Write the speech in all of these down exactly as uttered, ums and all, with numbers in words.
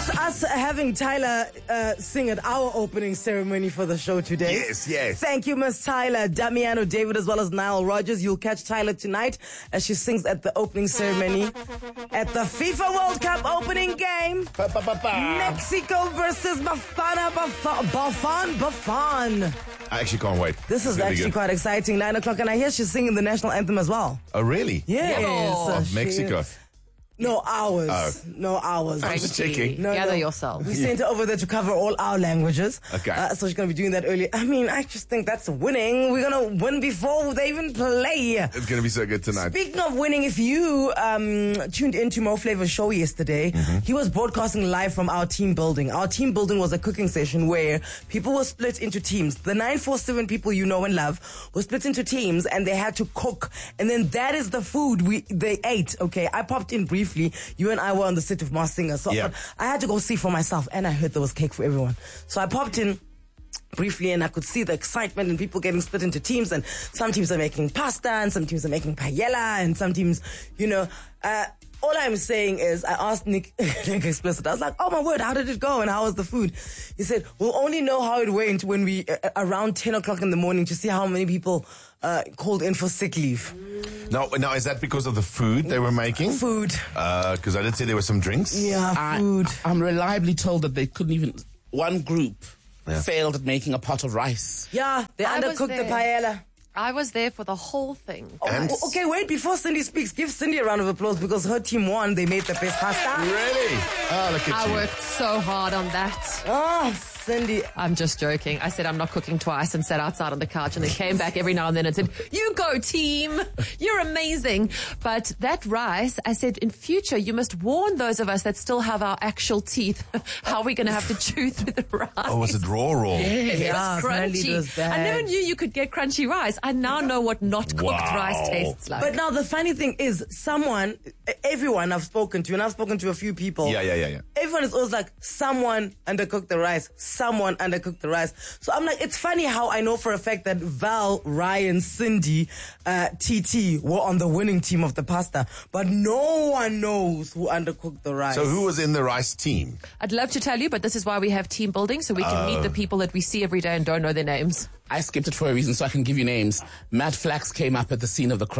It's us having Tyler uh, sing at our opening ceremony for the show today. Yes, yes. Thank you, Miss Tyler, Damiano David, as well as Nile Rogers. You'll catch Tyler tonight as she sings at the opening ceremony at the FIFA World Cup opening game. Ba, ba, ba, ba. Mexico versus Bafana Bafana Bafan Bafan. I actually can't wait. This is It's gonna be actually good. quite exciting. Nine o'clock, and I hear she's singing the national anthem as well. Oh, really? Yes. Of she Mexico. is. No hours. Oh. No hours. I'm just checking. No, Gather no. yourself. We sent her over there to cover all our languages. Okay. Uh, so she's going to be doing that early. I mean, I just think that's winning. We're going to win before they even play. It's going to be so good tonight. Speaking of winning, if you um, tuned into Mo Flavor's show yesterday, Mm-hmm. he was broadcasting live from our team building. Our team building was a cooking session where people were split into teams. The nine four seven people you know and love were split into teams, and they had to cook. And then that is the food we they ate, okay? I popped in briefly. You and I were on the set of Mars Singer, so Yeah. but I had to go see for myself, and I heard there was cake for everyone. So I popped in briefly, and I could see the excitement and people getting split into teams, and some teams are making pasta, and some teams are making paella, and some teams, you know, uh, all I'm saying is, I asked Nick, Nick Explicit, I was like, oh my word, how did it go and how was the food? He said, we'll only know how it went when we, uh, around ten o'clock in the morning, to see how many people uh, called in for sick leave. Now, now, is that because of the food they were making? Food. Because I did say there were some drinks. Yeah, I, food. I'm reliably told that they couldn't even. One group Yeah. failed at making a pot of rice. Yeah, they I was undercooked the there. paella. I was there for the whole thing. And- Oh, okay, wait, before Cindy speaks, give Cindy a round of applause because her team won. They made the best pasta. Really? Oh, look at I you. worked so hard on that. Oh, Cindy. I'm just joking. I said I'm not cooking twice and sat outside on the couch and then came back every now and then and said, you go team, you're amazing. But that rice, I said in future you must warn those of us that still have our actual teeth how we're going to have to chew through the rice. Oh, was it raw raw? It Yeah, was apparently it crunchy. was bad. I never knew you could get crunchy rice. I now know what not cooked Wow. rice tastes like. But now the funny thing is, someone, everyone I've spoken to, and I've spoken to a few people. Yeah, yeah, yeah, yeah. Everyone is always like, someone undercooked the rice. Someone undercooked the rice. So I'm like, it's funny how I know for a fact that Val, Ryan, Cindy, uh, T T were on the winning team of the pasta, but no one knows who undercooked the rice. So who was in the rice team? I'd love to tell you, but this is why we have team building, so we can meet the people that we see every day and don't know their names. I skipped it for a reason, so I can give you names. Matt Flax came up at the scene of the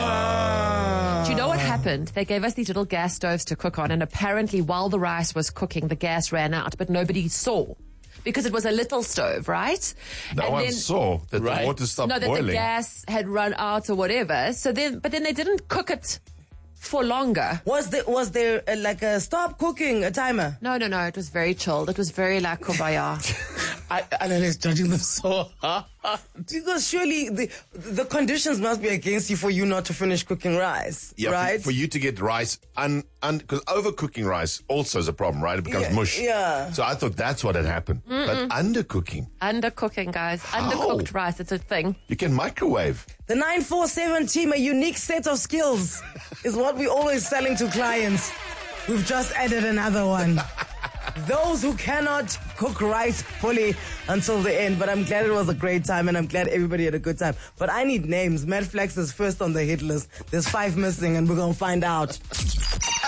crime. Do you know what happened? They gave us these little gas stoves to cook on, and apparently while the rice was cooking, the gas ran out, but nobody saw. Because it was a little stove, right? No And one then- saw that Right. the water stopped No, that boiling. the gas had run out or whatever. So then, but then they didn't cook it for longer. Was there, was there uh, like a stop cooking, a timer? No, no, no. It was very chilled. It was very like kumbaya. I, and then it's judging them so hard. Because surely the the conditions must be against you for you not to finish cooking rice, Yeah, for- right? for, you to get rice, un, un, because overcooking rice also is a problem, right? It becomes Yeah, mush. yeah. So I thought that's what had happened. But undercooking, Undercooking, guys. Undercooked rice. It's a thing. you can microwave. The nine four seven team, a unique set of skills, is what we're always selling to clients. We've just added another one. Those who cannot cook rice fully until the end. But I'm glad it was a great time, and I'm glad everybody had a good time. But I need names. Matt Flex is first on the hit list. There's five missing, and we're going to find out.